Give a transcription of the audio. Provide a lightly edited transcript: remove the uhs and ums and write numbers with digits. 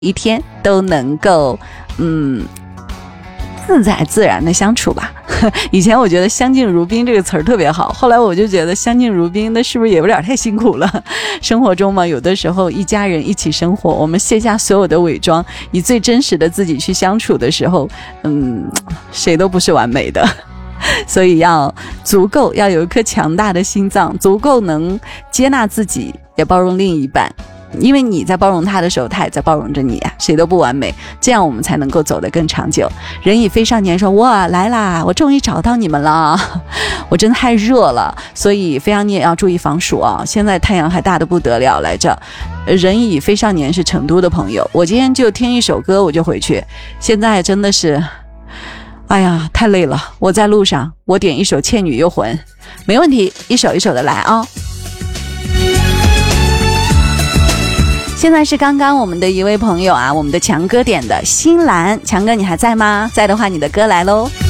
一天都能够自在自然的相处吧。以前我觉得相敬如宾这个词儿特别好，后来我就觉得相敬如宾那是不是也有点太辛苦了？生活中嘛，有的时候一家人一起生活，我们卸下所有的伪装，以最真实的自己去相处的时候，谁都不是完美的。所以要有一颗强大的心脏，足够能接纳自己，也包容另一半。因为你在包容他的时候，他也在包容着你啊，谁都不完美，这样我们才能够走得更长久。人以非少年说，哇，来啦，我终于找到你们了，我真的太热了，所以非常你也要注意防暑啊，现在太阳还大得不得了来着。人以非少年是成都的朋友，我今天就听一首歌我就回去，现在真的是哎呀太累了，我在路上，我点一首《倩女幽魂》，没问题，一首一首的来啊。现在是刚刚我们的一位朋友啊，我们的强哥点的新兰，强哥你还在吗？在的话你的歌来咯。